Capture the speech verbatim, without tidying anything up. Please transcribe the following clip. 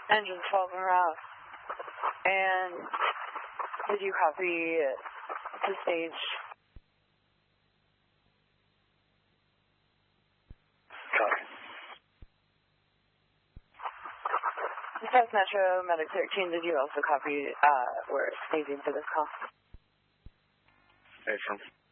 Engine twelve en route. And did you copy the stage? Copy. South Metro, Medic thirteen, did you also copy uh, where it's staging for this call? Affirm.